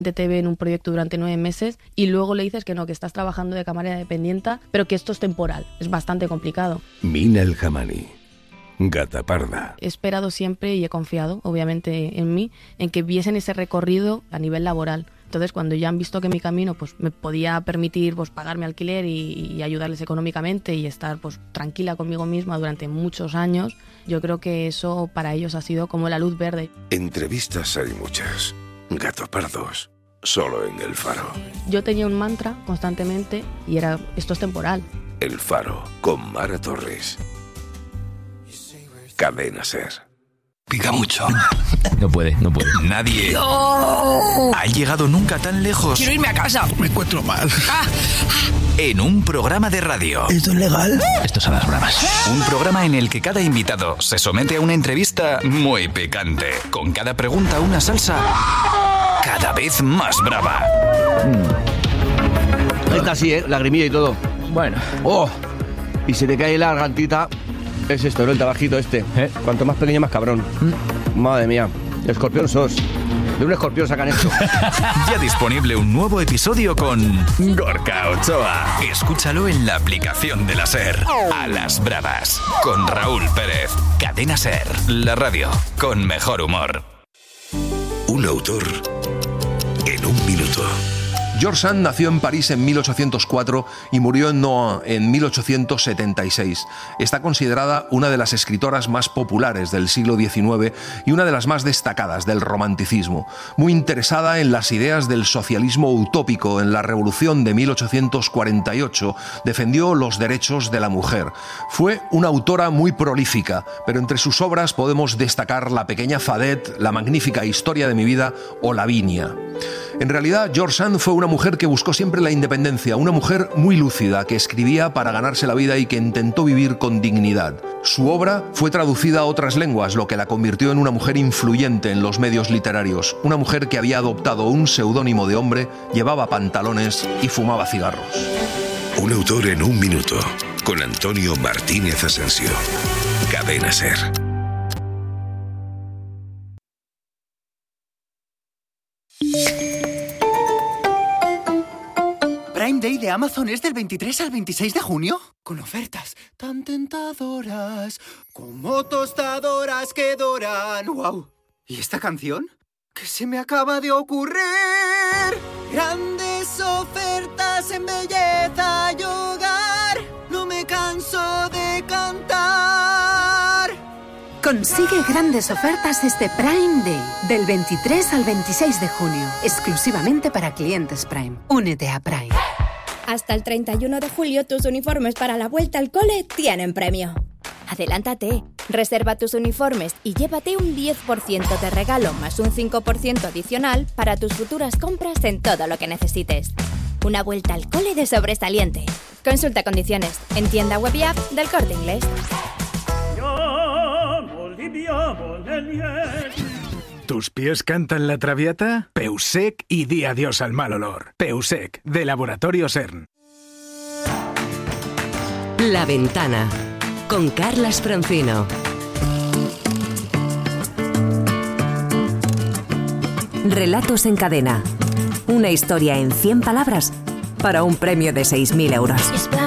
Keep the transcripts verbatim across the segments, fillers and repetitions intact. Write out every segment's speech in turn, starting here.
de T V en un proyecto durante nueve meses y luego le dices que no, que estás trabajando de camarera dependiente, pero que esto es temporal. Es bastante complicado. Mina El Hamani, Gata Parda. He esperado siempre y he confiado, obviamente, en mí, en que viesen ese recorrido a nivel laboral. Entonces, cuando ya han visto que mi camino pues me podía permitir pues pagar mi alquiler y, y ayudarles económicamente y estar pues tranquila conmigo misma durante muchos años, yo creo que eso para ellos ha sido como la luz verde. Entrevistas hay muchas. Gato Pardos, solo en El Faro. Yo tenía un mantra constantemente y era, esto es temporal. El Faro, con Mara Torres. Cadena SER. Pica mucho. No puede, no puede. Nadie ¡No! ha llegado nunca tan lejos. ¡Quiero irme a casa! Me encuentro mal. Ah. En un programa de radio. ¿Esto es legal? Esto es a las bravas. Un programa en el que cada invitado se somete a una entrevista muy picante. Con cada pregunta una salsa cada vez más brava. Mm. Está así, ¿eh? Lagrimilla y todo. Bueno. ¡Oh! Y se te cae la gargantita. Es esto, ¿no? El tabajito este. ¿Eh? Cuanto más pequeño, más cabrón. Mm. Madre mía. Escorpión sos. De un escorpión sacan esto. Ya disponible un nuevo episodio con Gorka Ochoa. Escúchalo en la aplicación de la SER. A las bravas. Con Raúl Pérez. Cadena SER. La radio con mejor humor. Un autor en un minuto. George Sand nació en París en mil ochocientos cuatro y murió en Nohant en mil ochocientos setenta y seis. Está considerada una de las escritoras más populares del siglo diecinueve y una de las más destacadas del romanticismo. Muy interesada en las ideas del socialismo utópico, en la Revolución de mil ochocientos cuarenta y ocho, defendió los derechos de la mujer. Fue una autora muy prolífica, pero entre sus obras podemos destacar La pequeña Fadet, La magnífica historia de mi vida o Lavinia. En realidad, George Sand fue una mujer que buscó siempre la independencia, una mujer muy lúcida, que escribía para ganarse la vida y que intentó vivir con dignidad. Su obra fue traducida a otras lenguas, lo que la convirtió en una mujer influyente en los medios literarios, una mujer que había adoptado un seudónimo de hombre, llevaba pantalones y fumaba cigarros. Un autor en un minuto, con Antonio Martínez Asensio. Cadena SER. Prime Day de Amazon es del veintitrés al veintiséis de junio, con ofertas tan tentadoras como tostadoras que doran. ¡Wow! ¿Y esta canción? ¿Qué se me acaba de ocurrir? Grandes ofertas en belleza y hogar, no me canso de cantar. Consigue grandes ofertas este Prime Day, del veintitrés al veintiséis de junio, exclusivamente para clientes Prime. Únete a Prime. Hasta el treinta y uno de julio tus uniformes para la vuelta al cole tienen premio. Adelántate, reserva tus uniformes y llévate un diez por ciento de regalo más un cinco por ciento adicional para tus futuras compras en todo lo que necesites. Una vuelta al cole de sobresaliente. Consulta condiciones en tienda web y app del Corte Inglés. ¿Tus pies cantan la traviata? Peusec y di adiós al mal olor. Peusec, de Laboratorio CERN. La Ventana, con Carlas Francino. Relatos en cadena. Una historia en cien palabras para un premio de seis mil euros.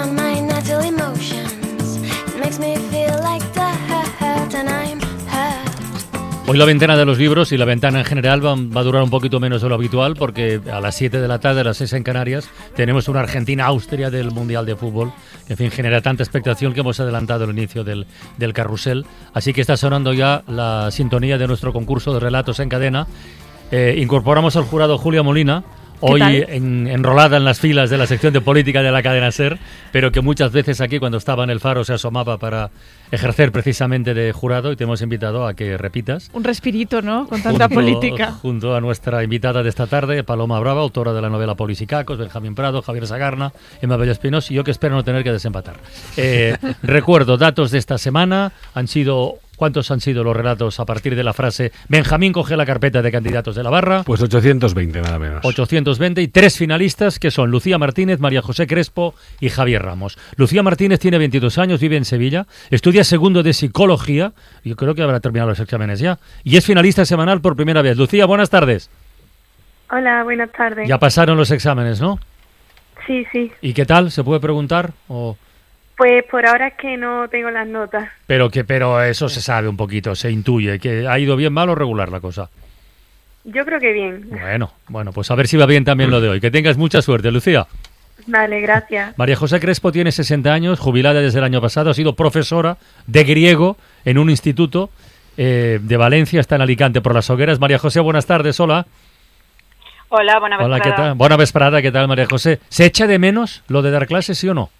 Hoy la ventana de los libros y la ventana en general va, va a durar un poquito menos de lo habitual porque a las siete de la tarde, a las seis en Canarias, tenemos una Argentina-Austria del Mundial de Fútbol, que en fin genera tanta expectación que hemos adelantado el inicio del, del carrusel. Así que está sonando ya la sintonía de nuestro concurso de relatos en cadena. Eh, incorporamos al jurado Julia Molina, hoy en, enrolada en las filas de la sección de política de la cadena SER, pero que muchas veces aquí cuando estaba en el Faro se asomaba para ejercer precisamente de jurado, y te hemos invitado a que repitas. Un respirito, ¿no? Con tanta junto, política. Junto a nuestra invitada de esta tarde, Paloma Brava, autora de la novela Polisicacos, Benjamín Prado, Javier Sagarna, Emma Bello Espinosa, y yo que espero no tener que desempatar. Eh, recuerdo, datos de esta semana han sido... ¿Cuántos han sido los relatos a partir de la frase Benjamín coge la carpeta de candidatos de la barra? Pues ochocientos veinte, nada menos. ochocientos veinte y tres finalistas que son Lucía Martínez, María José Crespo y Javier Ramos. Lucía Martínez tiene veintidós años, vive en Sevilla, estudia segundo de psicología, yo creo que habrá terminado los exámenes ya, y es finalista semanal por primera vez. Lucía, buenas tardes. Hola, buenas tardes. Ya pasaron los exámenes, ¿no? Sí, sí. ¿Y qué tal? ¿Se puede preguntar? O... Pues por ahora es que no tengo las notas. Pero que, pero eso se sabe un poquito, se intuye. ¿Que ha ido bien, mal o regular la cosa? Yo creo que bien. Bueno, bueno, pues a ver si va bien también lo de hoy. Que tengas mucha suerte, Lucía. Vale, gracias. María José Crespo tiene sesenta años, jubilada desde el año pasado, ha sido profesora de griego en un instituto eh, de Valencia, está en Alicante por las Hogueras. María José, buenas tardes, hola. Hola, buena vesprada. Hola, ¿qué tal? Buena vesprada, ¿qué tal, María José? ¿Se echa de menos lo de dar clases, sí o no?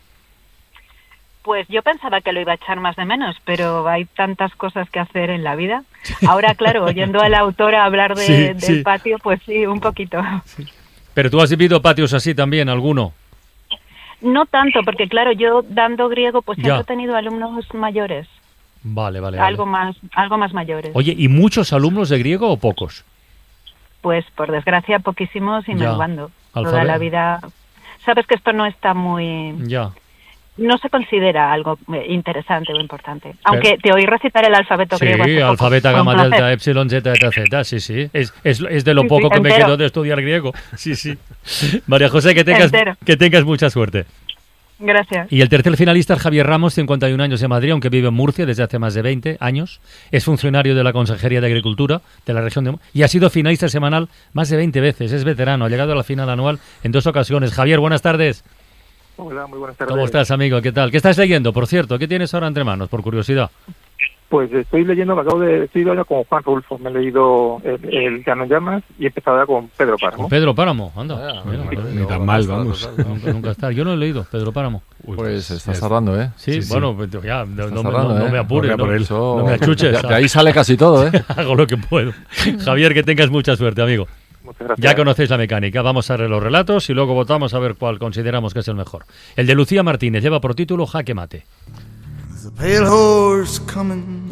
Pues yo pensaba que lo iba a echar más de menos, pero hay tantas cosas que hacer en la vida. Ahora, claro, oyendo a la autora hablar de, Sí, del sí. patio, pues sí, un poquito. Sí. Pero tú has vivido patios así también, ¿alguno? No tanto, porque claro, yo dando griego, pues siempre Ya. he tenido alumnos mayores, Vale, vale. algo vale. más, algo más mayores. Oye, ¿y muchos alumnos de griego o pocos? Pues por desgracia poquísimos y Ya. menguando. Toda Alfabe- la vida. Sabes que esto no está muy, Ya. no se considera algo eh, interesante o importante. Aunque te oí recitar el alfabeto Sí, griego hace poco. alfabeta, Fue un gamma, placer. delta, epsilon, zeta, eta, zeta, sí, sí. Es, es, es de lo Sí, poco sí, que me entero. quedó de estudiar griego. Sí, sí. María José, que tengas, Entero. que tengas mucha suerte. Gracias. Y el tercer finalista es Javier Ramos, cincuenta y un años de Madrid, aunque vive en Murcia desde hace más de veinte años. Es funcionario de la Consejería de Agricultura de la región de Murcia y ha sido finalista semanal más de veinte veces. Es veterano, ha llegado a la final anual en dos ocasiones. Javier, buenas tardes. Hola, muy buenas tardes. ¿Cómo estás, amigo? ¿Qué tal? ¿Qué estás leyendo, por cierto? ¿Qué tienes ahora entre manos, por curiosidad? Pues estoy leyendo, me acabo de... Estoy ahora con Juan Rulfo, me he leído El, el Llano en Llamas y he empezado ahora con Pedro Páramo. Con Pedro Páramo, anda. Mira, Ni tan mal, vamos. Nunca, nunca está. Yo no he leído Pedro Páramo. Pues estás tardando, ¿eh? Sí, bueno, pues ya, no, no me- tardando, no ¿eh? me apures, No, no, por eso- no me achuches. De- de ahí sale casi todo, ¿eh? Hago lo que puedo. Javier, que tengas mucha suerte, amigo. gracias. Ya conocéis la mecánica. Vamos a ver los relatos y luego votamos a ver cuál consideramos que es el mejor. El de Lucía Martínez lleva por título Jaque Mate. There's a pale horse coming,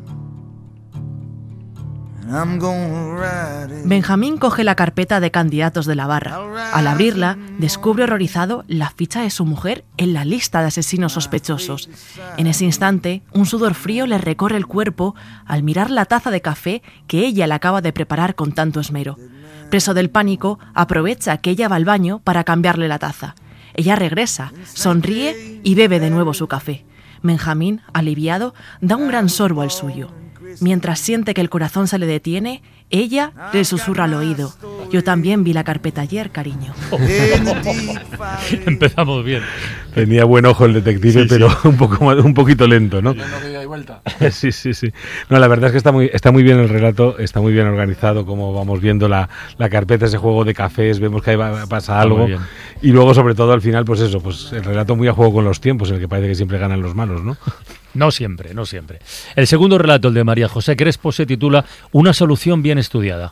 and I'm gonna ride it. Benjamín coge la carpeta de candidatos de la barra. Al abrirla, descubre horrorizado la ficha de su mujer en la lista de asesinos sospechosos. En ese instante, un sudor frío le recorre el cuerpo al mirar la taza de café que ella le acaba de preparar con tanto esmero. Preso del pánico, aprovecha que ella va al baño para cambiarle la taza. Ella regresa, sonríe y bebe de nuevo su café. Benjamín, aliviado, da un gran sorbo al suyo. Mientras siente que el corazón se le detiene, ella le susurra al oído: yo también vi la carpeta ayer, cariño. Empezamos bien. Tenía buen ojo el detective, Sí, pero sí. un poco más- un poquito lento, ¿no? Sí, sí, sí. No, la verdad es que está muy, está muy bien el relato, está muy bien organizado, como vamos viendo la, la carpeta, ese juego de cafés, vemos que ahí va- pasa Está algo. muy bien. Y luego, sobre todo, al final, pues eso, pues el relato muy a juego con los tiempos, en el que parece que siempre ganan los malos, ¿no? No siempre, no siempre. El segundo relato, el de María José Crespo, se titula Una solución bien estudiada.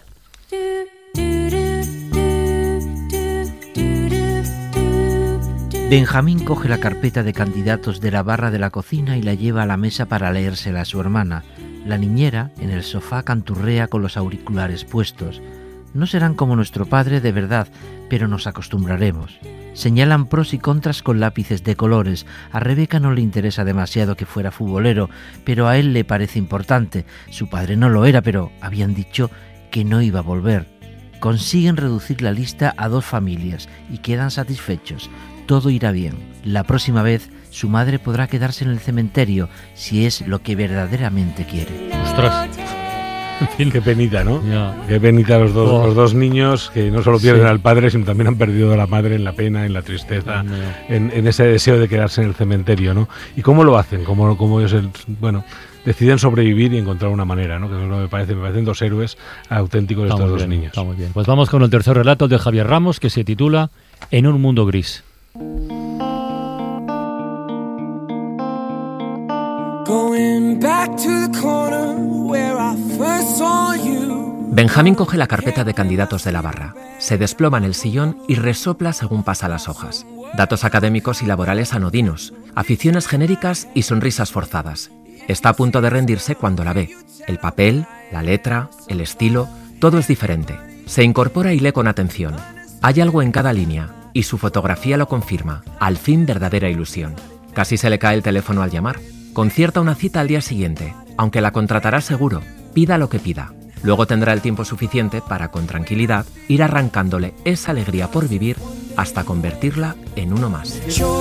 Benjamín coge la carpeta de candidatos de la barra de la cocina y la lleva a la mesa para leérsela a su hermana. La niñera, en el sofá, canturrea con los auriculares puestos. No serán como nuestro padre de verdad, pero nos acostumbraremos. Señalan pros y contras con lápices de colores. A Rebeca no le interesa demasiado que fuera futbolero, pero a él le parece importante. Su padre no lo era, pero habían dicho que no iba a volver. Consiguen reducir la lista a dos familias y quedan satisfechos. Todo irá bien. La próxima vez su madre podrá quedarse en el cementerio si es lo que verdaderamente quiere. Ostras. Qué penita, ¿no? Ya. Qué penita los dos, Oh. los dos niños que no solo pierden Sí. al padre, sino también han perdido a la madre en la pena, en la tristeza, No. en, en ese deseo de quedarse en el cementerio, ¿no? ¿Y cómo lo hacen? ¿Cómo, cómo ellos, el- bueno, deciden sobrevivir y encontrar una manera, ¿no? Que eso me parece, me parecen dos héroes auténticos Está estos muy dos bien, niños. está muy bien. Pues vamos con el tercer relato, el de Javier Ramos, que se titula En un mundo gris. Going back to the corner where I first saw you. Benjamín coge la carpeta de candidatos de la barra, se desploma en el sillón y resopla según pasa las hojas. Datos académicos y laborales anodinos, aficiones genéricas y sonrisas forzadas. Está a punto de rendirse cuando la ve. El papel, la letra, el estilo, todo es diferente. Se incorpora y lee con atención. Hay algo en cada línea y su fotografía lo confirma. Al fin, verdadera ilusión. Casi se le cae el teléfono al llamar. Concierta una cita al día siguiente, aunque la contratará seguro, pida lo que pida. Luego tendrá el tiempo suficiente para, con tranquilidad, ir arrancándole esa alegría por vivir hasta convertirla en uno más.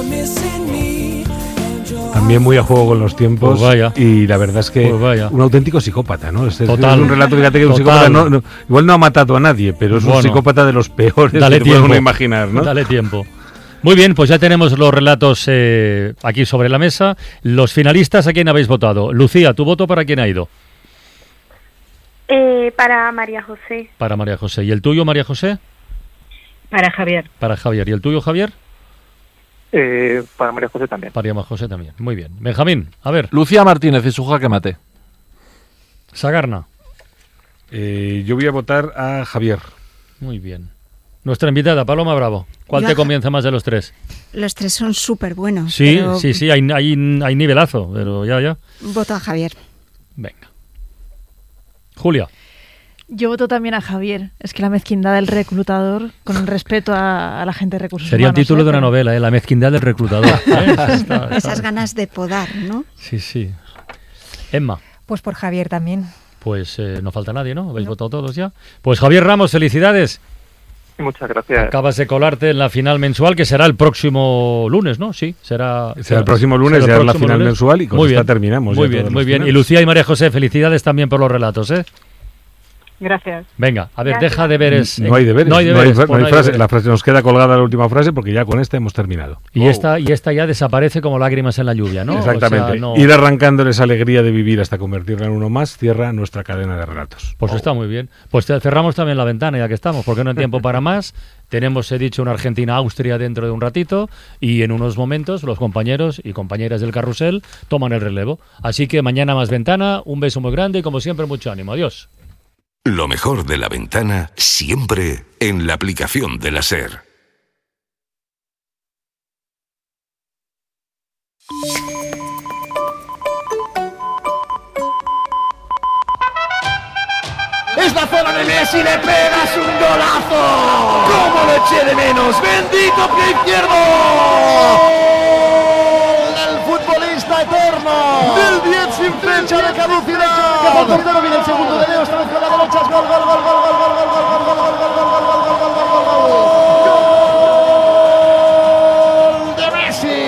También muy a juego con los tiempos. Pues vaya. Y la verdad es que Pues vaya. un auténtico psicópata, ¿no? Es, es Total. un relato, fíjate que un Total. psicópata no, no- igual no ha matado a nadie, pero es un Bueno. psicópata de los peores Dale que puede tiempo. uno imaginar, ¿no? Dale tiempo. Muy bien, pues ya tenemos los relatos eh, aquí sobre la mesa. Los finalistas, ¿a quién habéis votado? Lucía, ¿tu voto para quién ha ido? Eh, para María José. Para María José. ¿Y el tuyo, María José? Para Javier. Para Javier. ¿Y el tuyo, Javier? Eh, para María José también. Para María José también. Muy bien. Benjamín, a ver. Lucía Martínez y su jaque mate. Sagarna. Eh, yo voy a votar a Javier. Muy bien. Nuestra invitada, Paloma Bravo. ¿Cuál Yo te a- convence más de los tres? Los tres son súper buenos. Sí, pero sí, sí, hay, hay, hay nivelazo, pero ya, ya. Voto a Javier. Venga. Julia. Yo voto también a Javier. Es que la mezquindad del reclutador, con el respeto a, a la gente de recursos Sería el humanos, título ¿eh? de una Pero- novela, ¿eh? La mezquindad del reclutador. ¿eh? Está- está- Esas ganas de podar, ¿no? Sí, sí. Emma. Pues por Javier también. Pues eh, no falta nadie, ¿no? ¿Habéis votado todos ya? Pues Javier Ramos, felicidades. Muchas gracias. Acabas de colarte en la final mensual, que será el próximo lunes, ¿no? Sí, será... Será el próximo lunes, será ya el es la próximo final lunes. mensual y con Muy esta bien, terminamos Muy ya bien, todos muy los bien. Y finales. Lucía y María José, felicidades también por los relatos, ¿eh? Gracias. Venga, a ver, Gracias. deja deberes. No hay deberes, No hay no hay, deberes. fra- pues no hay no hay frase, deberes. la frase nos queda colgada la última frase porque ya con esta hemos terminado. Y, esta, y esta ya desaparece como lágrimas en la lluvia, ¿no? Exactamente. O sea, no- Ir arrancándole esa alegría de vivir hasta convertirla en uno más cierra nuestra cadena de relatos. Pues está muy bien. Pues te- cerramos también la ventana ya que estamos, porque no hay tiempo para más. Tenemos, he dicho, una Argentina-Austria dentro de un ratito y en unos momentos los compañeros y compañeras del carrusel toman el relevo. Así que mañana más ventana, un beso muy grande y como siempre mucho ánimo. Adiós. Lo mejor de la ventana siempre en la aplicación de la SER. Es la zona de Messi, le pegas un golazo. ¿Cómo lo eché de menos? Bendito pie izquierdo. El futbolista eterno. Del diez sin fecha de caducidad. Que por portero viene el segundo de Leo, esta vez con la derecha. Es gol, gol, gol, gol, gol, gol, gol, gol, gol, gol, gol, gol, gol, gol, gol, gol, gol, gol, gol, gol de Messi.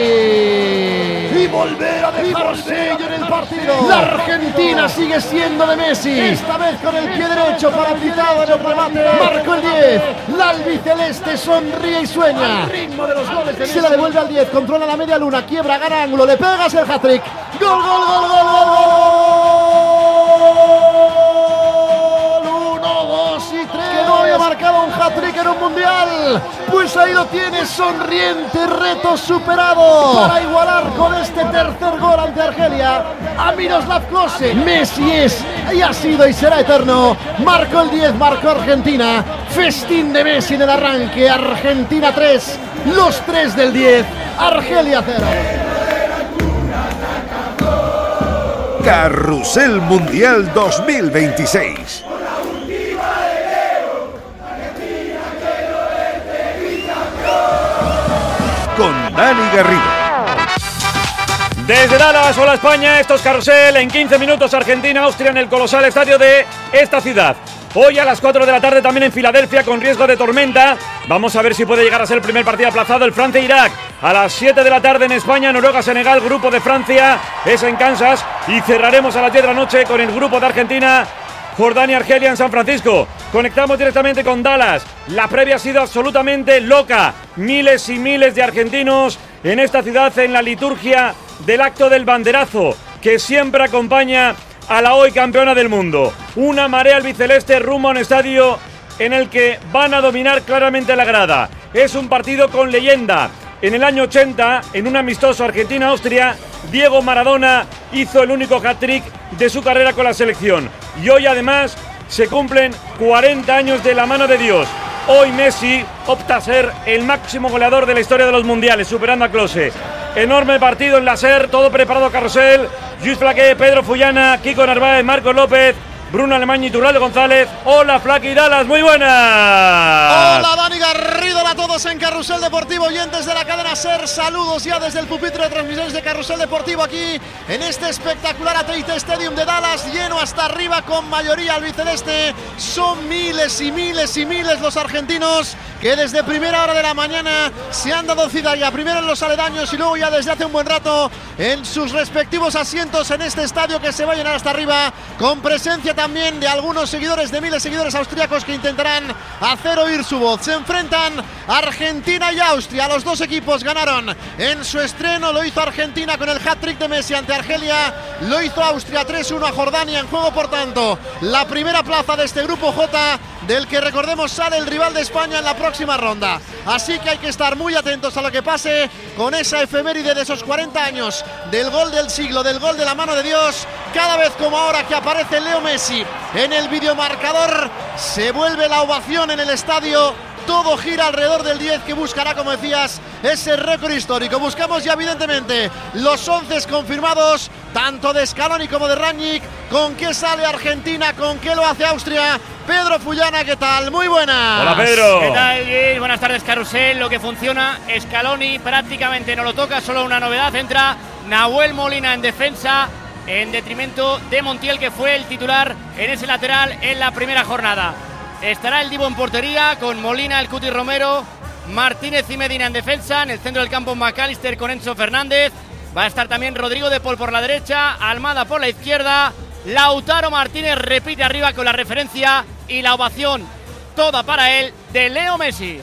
Y volver a dejar sello en el partido. La Argentina sigue siendo de Messi. Esta vez con el pie derecho para Pitado en el remate. Marcó el diez. La albiceleste sonríe y sueña. Al ritmo de los goles de Messi. Se la devuelve al diez. Controla la media luna. Quiebra, gana ángulo. Le pegas el hat-trick. Gol, gol, gol, gol, gol, gol. Uno, dos y tres. Que no había marcado un hat-trick en un mundial. Pues ahí lo tienes, sonriente, reto superado. Para igualar con este tercer gol ante Argelia a Miroslav Klose. Messi es y ha sido y será eterno. Marcó el diez, marcó Argentina. Festín de Messi en el arranque. Argentina tres, los tres del diez. Argelia cero. Carrusel Mundial dos mil veintiséis. Con Dani Garrido. Desde Dallas, hola España, esto es Carrusel, en quince minutos Argentina, Austria en el colosal estadio de esta ciudad. Hoy a las cuatro de la tarde también en Filadelfia con riesgo de tormenta. Vamos a ver si puede llegar a ser el primer partido aplazado, el Francia-Irak. A las siete de la tarde en España, Noruega-Senegal, grupo de Francia, es en Kansas. Y cerraremos a las diez de la noche con el grupo de Argentina, Jordania-Argelia en San Francisco. Conectamos directamente con Dallas. La previa ha sido absolutamente loca. Miles y miles de argentinos en esta ciudad en la liturgia del acto del banderazo, que siempre acompaña a la hoy campeona del mundo. Una marea albiceleste rumbo a un estadio en el que van a dominar claramente la grada. Es un partido con leyenda. En el año ochenta, en un amistoso Argentina-Austria, Diego Maradona hizo el único hat-trick de su carrera con la selección. Y hoy además se cumplen cuarenta años de la mano de Dios. Hoy Messi opta a ser el máximo goleador de la historia de los mundiales, superando a Klose. Enorme partido en la SER, todo preparado Carrusel. Lluís Flaqué, Pedro Fullana, Kiko Narváez, Marcos López, Bruno Alemán y Turraldo González. Hola Flaque y Dallas, muy buenas. Hola Dani Garrido, la a todos en Carrusel Deportivo, oyentes de la cadena SER. Saludos ya desde el pupitre de transmisiones de Carrusel Deportivo aquí en este espectacular A T and T Stadium de Dallas, lleno hasta arriba con mayoría albiceleste. Son miles y miles y miles los argentinos que desde primera hora de la mañana se han dado cita ya primero en los aledaños y luego ya desde hace un buen rato en sus respectivos asientos en este estadio que se va a llenar hasta arriba, con presencia también de algunos seguidores, de miles de seguidores austríacos que intentarán hacer oír su voz. Se enfrentan Argentina y Austria. Los dos equipos ganaron en su estreno. Lo hizo Argentina con el hat-trick de Messi ante Argelia. Lo hizo Austria tres uno a Jordania. En juego, por tanto, la primera plaza de este grupo J, del que recordemos sale el rival de España en la próxima ronda. Así que hay que estar muy atentos a lo que pase con esa efeméride de esos cuarenta años del gol del siglo, del gol de la mano de Dios. Cada vez como ahora que aparece Leo Messi en el videomarcador, se vuelve la ovación en el estadio. Todo gira alrededor del diez, que buscará, como decías, ese récord histórico. Buscamos ya evidentemente los once confirmados, tanto de Scaloni como de Rangnick. ¿Con qué sale Argentina? ¿Con qué lo hace Austria? Pedro Fullana, ¿qué tal? Muy buenas. Hola, Pedro. ¿Qué tal, Luis? Buenas tardes, Carrusel. Lo que funciona, Scaloni prácticamente no lo toca, solo una novedad. Entra Nahuel Molina en defensa, en detrimento de Montiel, que fue el titular en ese lateral en la primera jornada. Estará el Divo en portería, con Molina, el Cuti Romero, Martínez y Medina en defensa. En el centro del campo, McAllister con Enzo Fernández. Va a estar también Rodrigo de Paul por la derecha, Almada por la izquierda. Lautaro Martínez repite arriba con la referencia y la ovación, toda para él, de Leo Messi.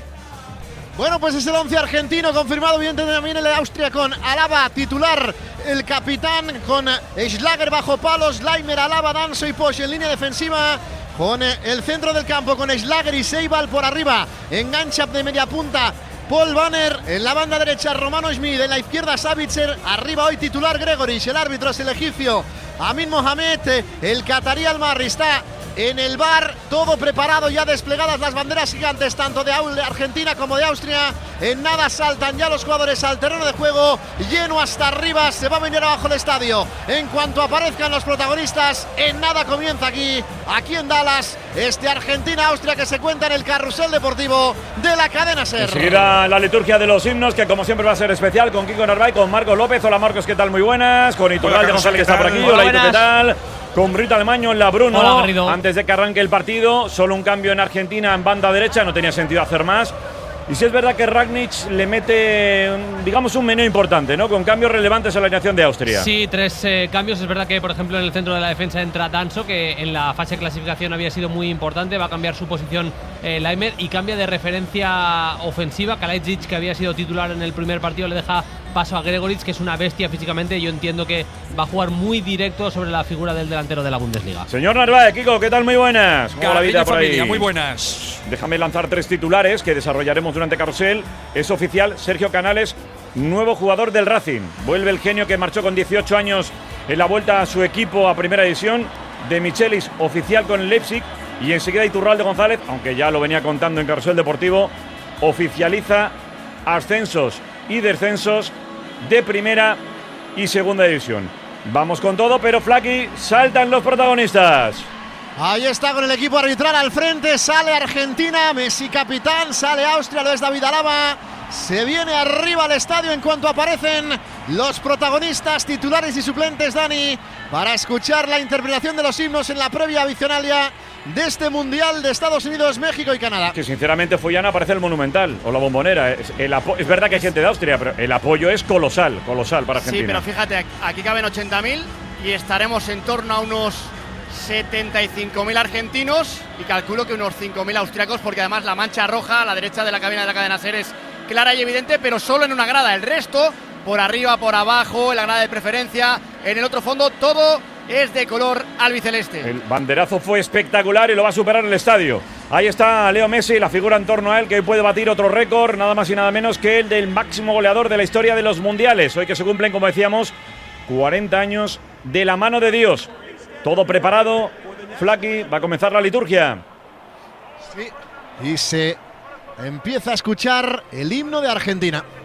Bueno, pues es el once argentino confirmado, evidentemente también el de Austria, con Alaba titular, el capitán, con Schlager bajo palos, Laimer, Alaba, Danso y Posch en línea defensiva. Con el centro del campo, con Schlager y Seibal por arriba, engancha de media punta Paul Banner, en la banda derecha Romano Schmid, en la izquierda Savitzer, arriba hoy titular Gregorich, el árbitro es el egipcio Amin Mohamed, el catarí Al-Marri está en el bar, todo preparado, ya desplegadas las banderas gigantes tanto de Argentina como de Austria. En nada saltan ya los jugadores al terreno de juego, lleno hasta arriba, se va a venir abajo el estadio en cuanto aparezcan los protagonistas. En nada comienza aquí, aquí en Dallas, este Argentina-Austria que se cuenta en el Carrusel Deportivo de la cadena SER. Enseguida la liturgia de los himnos, que como siempre va a ser especial, con Kiko Narváez, con Marcos López. Hola, Marcos, ¿qué tal? Muy buenas. Con Iturralde González, que está por aquí. Hola, Ito, ¿qué tal? Con Brito Alemaño en la Bruno. Hola, Garrido. Antes de que arranque el partido, solo un cambio en Argentina en banda derecha, no tenía sentido hacer más. Y sí es verdad que Rangnick le mete, digamos, un menú importante, ¿no? Con cambios relevantes en la alineación de Austria. Sí, tres eh, cambios. Es verdad que, por ejemplo, en el centro de la defensa entra Danso, que en la fase de clasificación había sido muy importante. Va a cambiar su posición eh, Laimer, y cambia de referencia ofensiva. Kalajdzic, que había sido titular en el primer partido, le deja paso a Gregorich, que es una bestia físicamente. Yo entiendo que va a jugar muy directo sobre la figura del delantero de la Bundesliga. Señor Narváez, Kiko, ¿qué tal? Muy buenas. ¿Cómo va la vida por familia, ahí? Muy buenas. Déjame lanzar tres titulares que desarrollaremos durante Carrusel. Es oficial, Sergio Canales, nuevo jugador del Racing. Vuelve el genio que marchó con dieciocho años en la vuelta a su equipo a primera división. De Michelis, oficial con el Leipzig. Y enseguida Iturralde González, aunque ya lo venía contando en Carrusel Deportivo, oficializa ascensos y descensos de primera y segunda división. Vamos con todo, pero Flaky, saltan los protagonistas. Ahí está con el equipo arbitral al frente, sale Argentina, Messi capitán, sale Austria, lo es David Alaba. Se viene arriba al estadio en cuanto aparecen los protagonistas, titulares y suplentes, Dani, para escuchar la interpretación de los himnos en la previa adicionalia de este Mundial de Estados Unidos, México y Canadá. Que sinceramente Fullana parece el Monumental o la Bombonera. Es, el es verdad que hay gente de Austria, pero el apoyo es colosal, colosal para Argentina. Sí, pero fíjate, aquí caben ochenta mil y estaremos en torno a unos setenta y cinco mil argentinos y calculo que unos cinco mil austriacos, porque además la mancha roja a la derecha de la cabina de la cadena SER es clara y evidente, pero solo en una grada. El resto, por arriba, por abajo, en la grada de preferencia, en el otro fondo, todo es de color albiceleste. El banderazo fue espectacular y lo va a superar el estadio. Ahí está Leo Messi, la figura en torno a él, que hoy puede batir otro récord, nada más y nada menos que el del máximo goleador de la historia de los mundiales. Hoy que se cumplen, como decíamos, cuarenta años de la mano de Dios. Todo preparado, Flaky, va a comenzar la liturgia. Sí, y se empieza a escuchar el himno de Argentina.